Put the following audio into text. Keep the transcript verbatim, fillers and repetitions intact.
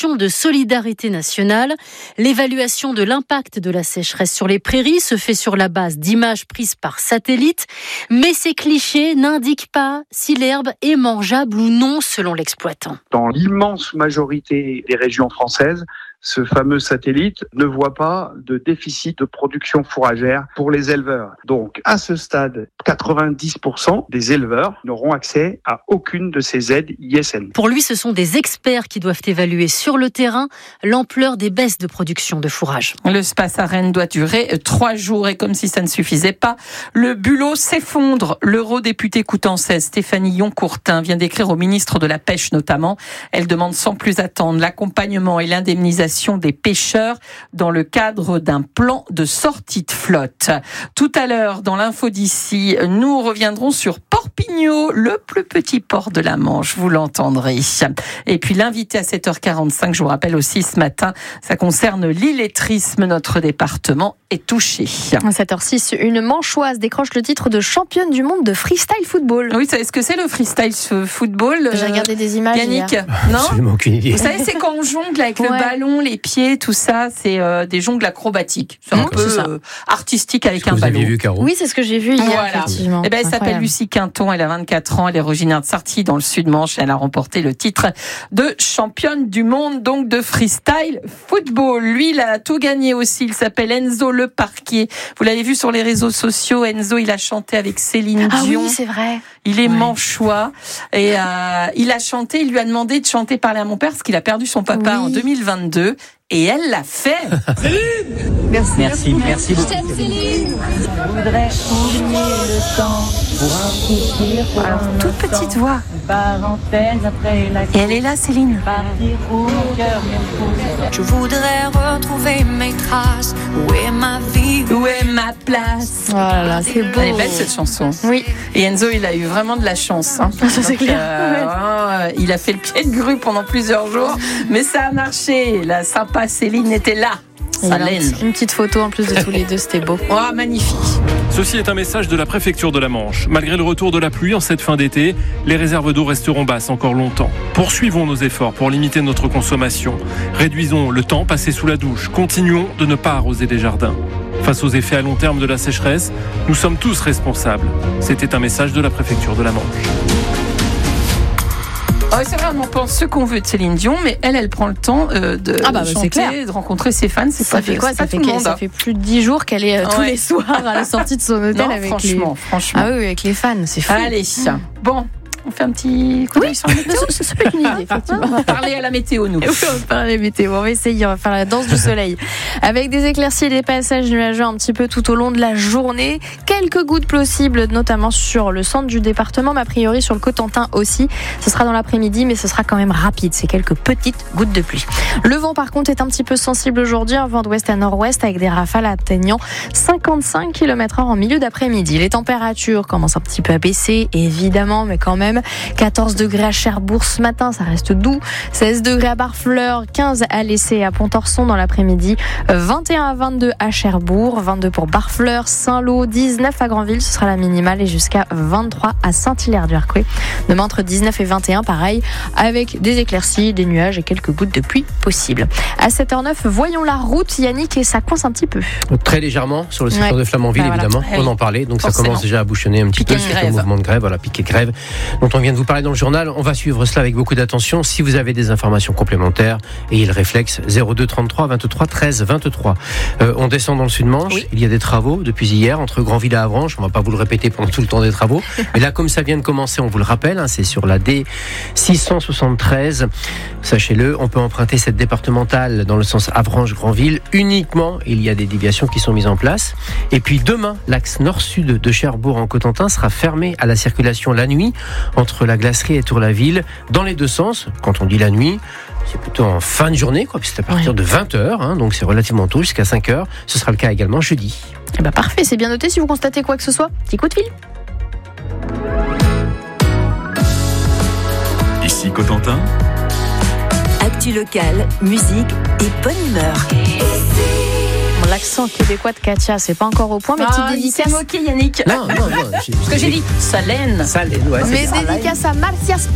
opération de solidarité nationale. L'évaluation de l'impact de la sécheresse sur les prairies se fait sur la base d'images prises par satellite, mais ces clichés n'indiquent pas si l'herbe est mangeable ou non selon l'exploitant. Dans l'immense majorité des régions françaises, ce fameux satellite ne voit pas de déficit de production fourragère pour les éleveurs. Donc, à ce stade, quatre-vingt-dix pour cent des éleveurs n'auront accès à aucune de ces aides I S N. Pour lui, ce sont des experts qui doivent évaluer sur le terrain l'ampleur des baisses de production de fourrage. Le Space à Rennes doit durer trois jours et comme si ça ne suffisait pas, le bulot s'effondre. L'eurodéputée coutançaise Stéphanie Yoncourtin vient d'écrire au ministre de la Pêche notamment. Elle demande sans plus attendre l'accompagnement et l'indemnisation des pêcheurs dans le cadre d'un plan de sortie de flotte. Tout à l'heure, dans l'info d'ici, nous reviendrons sur Porpigno, le plus petit port de la Manche, vous l'entendrez. Et puis l'invité à sept heures quarante-cinq, je vous rappelle aussi ce matin, ça concerne l'illettrisme, notre département est touché. À sept heures six, une Manchoise décroche le titre de championne du monde de freestyle football. Oui, vous savez ce que c'est le freestyle football? J'ai regardé des images Yannick, hier. Non, absolument aucune idée. Vous savez, c'est quand on jongle avec Ouais. le ballon, les pieds, tout ça, c'est euh, des jongles acrobatiques. C'est un Mmh, peu c'est ça. euh, artistique avec Est-ce que un vous ballon. aviez vu, Caro? Oui, c'est ce que j'ai vu hier, Voilà. effectivement. Eh ben, elle s'appelle Incroyable. Lucie Quinton, elle a vingt-quatre ans, elle est originaire de Sarty dans le Sud-Manche, elle a remporté le titre de championne du monde donc de freestyle football. Lui, il a tout gagné aussi, il s'appelle Enzo Le Parquet. Vous l'avez vu sur les réseaux sociaux, Enzo, il a chanté avec Céline Ah Dion. oui, c'est vrai. Il est Ouais. manchois et euh, il a chanté, il lui a demandé de chanter Parler à mon père parce qu'il a perdu son papa Oui. en deux mille vingt-deux et elle l'a fait. Merci, merci, merci beaucoup. Alors, toute petite voix. Et elle est là, Céline. Je voudrais retrouver mes traces. Où est ma vie? Où est ma place? Oh là là, c'est beau. Elle est belle cette chanson. Oui. Et Enzo, il a eu vraiment de la chance. Hein. Ça, c'est Donc, clair. euh, vraiment, il a fait le pied de grue pendant plusieurs jours, mais ça a marché. La sympa Céline était là. Il y Ça a laine. Une petite photo en plus de tous les deux, c'était beau. Oh, magnifique. Ceci est un message de la préfecture de la Manche. Malgré le retour de la pluie en cette fin d'été, les réserves d'eau resteront basses encore longtemps. Poursuivons nos efforts pour limiter notre consommation. Réduisons le temps passé sous la douche. Continuons de ne pas arroser les jardins. Face aux effets à long terme de la sécheresse, nous sommes tous responsables. C'était un message de la préfecture de la Manche. Oh, c'est vrai, on pense ce qu'on veut de Céline Dion, mais elle, elle prend le temps euh, de Ah bah, bah, c'est chanter, clair. de rencontrer ses fans. C'est Ça pas fait quoi? c'est Ça pas fait, tout le qu'elle- monde. ça hein. fait plus de dix jours qu'elle est euh, tous Ouais. les soirs à la sortie de son hôtel Non, avec franchement, les... franchement. Ah oui, avec les fans, c'est fou. Allez, bon, on fait un petit coup d'œil Oui, sur la météo. ça, ça peut être une idée, effectivement. On va parler à la météo, nous. Oui, on va parler météo. On va essayer, on va faire la danse du soleil. Avec des éclaircies et des passages nuageux un petit peu tout au long de la journée. Quelques gouttes possibles, notamment sur le centre du département, mais a priori sur le Cotentin aussi. Ce sera dans l'après-midi, mais ce sera quand même rapide. C'est quelques petites gouttes de pluie. Le vent, par contre, est un petit peu sensible aujourd'hui. Un vent d'ouest à nord-ouest avec des rafales atteignant cinquante-cinq kilomètres heure en milieu d'après-midi. Les températures commencent un petit peu à baisser, évidemment, mais quand même. quatorze degrés à Cherbourg ce matin, ça reste doux. seize degrés à Barfleur, quinze à Lessay et à Pontorson dans l'après-midi. vingt et un à vingt-deux à Cherbourg, vingt-deux pour Barfleur, Saint-Lô, dix-neuf à Granville, ce sera la minimale, et jusqu'à vingt-trois à Saint-Hilaire-du-Harcouët. Demain entre dix-neuf et vingt et un, pareil, avec des éclaircies, des nuages et quelques gouttes de pluie possibles. À sept heures neuf, voyons la route, Yannick, et ça coince un petit peu. Très légèrement sur le secteur Ouais. de Flamanville, Bah voilà. évidemment. Ah oui. On en parlait, donc Forcément. ça commence déjà à bouchonner un petit Piquet peu de suite au grève. mouvement de grève, voilà, piquet de grève, dont on vient de vous parler dans le journal. On va suivre cela avec beaucoup d'attention. Si vous avez des informations complémentaires, ayez le réflexe zéro deux trente-trois vingt-trois treize vingt-trois. Euh, on descend dans le Sud-Manche. Oui. Il y a des travaux depuis hier entre Granville et Avranches. On ne va pas vous le répéter pendant tout le temps des travaux. Mais là, comme ça vient de commencer, on vous le rappelle, hein, c'est sur la D six cent soixante-treize. Sachez-le, on peut emprunter cette départementale dans le sens Avranches-Granville uniquement. Il y a des déviations qui sont mises en place. Et puis demain, l'axe nord-sud de Cherbourg en Cotentin sera fermé à la circulation la nuit entre la glacerie et Tour-la-Ville dans les deux sens. Quand on dit la nuit, c'est plutôt en fin de journée, quoi, puisque c'est à partir Ouais. de vingt heures, hein, donc c'est relativement tôt, jusqu'à cinq heures. Ce sera le cas également jeudi. Eh ben parfait, c'est bien noté. Si vous constatez quoi que ce soit, petit coup de fil. Ici Cotentin. Actu locale, musique et bonne humeur. Bon, l'accent québécois de Katia, c'est pas encore au point, mais Ah, petite il s'est dédicace. moqué, Yannick. Non, non, non. Ce que j'ai dit, ça laine. Ça, les- ouais, c'est Mais ça. dédicace à Marcia